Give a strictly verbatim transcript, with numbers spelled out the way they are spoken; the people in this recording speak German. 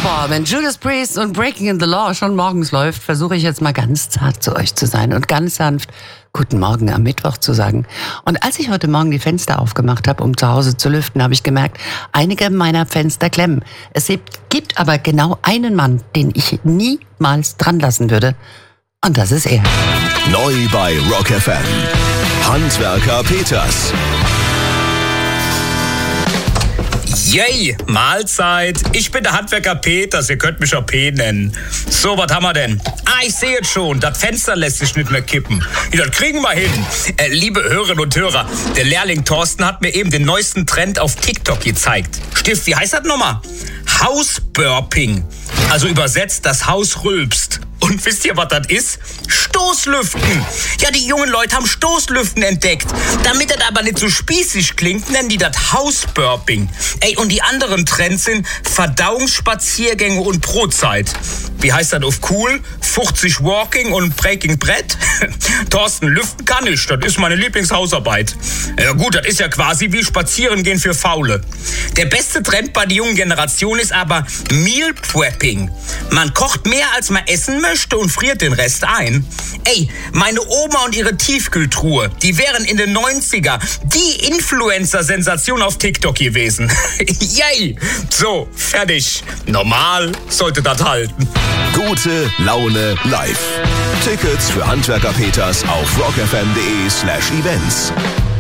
Boah, wenn Judas Priest und Breaking in the Law schon morgens läuft, versuche ich jetzt mal ganz zart zu euch zu sein und ganz sanft Guten Morgen am Mittwoch zu sagen. Und als ich heute Morgen die Fenster aufgemacht habe, um zu Hause zu lüften, habe ich gemerkt, einige meiner Fenster klemmen. Es gibt aber genau einen Mann, den ich niemals dran lassen würde. Und das ist er. Neu bei Rock F M. Handwerker Peters. Yay, Mahlzeit. Ich bin der Handwerker Peters, ihr könnt mich auch P nennen. So, was haben wir denn? Ah, ich sehe jetzt schon, das Fenster lässt sich nicht mehr kippen. Ja, das kriegen wir hin. Äh, liebe Hörerinnen und Hörer, der Lehrling Thorsten hat mir eben den neuesten Trend auf TikTok gezeigt. Stift, wie heißt das nochmal? Hausburping. Also übersetzt, das Haus rülpst. Und wisst ihr, was das ist? Stoßlüften. Ja, die jungen Leute haben Stoßlüften entdeckt. Damit das aber nicht so spießig klingt, nennen die das Hausburping. Ey, und die anderen Trends sind Verdauungsspaziergänge und Brotzeit. Wie heißt das auf cool? fünfzig Walking und Breaking Bread? Thorsten, lüften kann ich. Das ist meine Lieblingshausarbeit. Ja gut, das ist ja quasi wie Spazieren gehen für Faule. Der beste Trend bei der jungen Generation ist aber Meal Prepping. Man kocht mehr, als man essen möchte und friert den Rest ein. Ey, meine Oma und ihre Tiefkühltruhe, die wären in den neunziger die Influencer-Sensation auf TikTok gewesen. Yay! So, fertig. Normal sollte das halten. Gute Laune live. Tickets für Handwerker Peters auf rockfm.de slash events.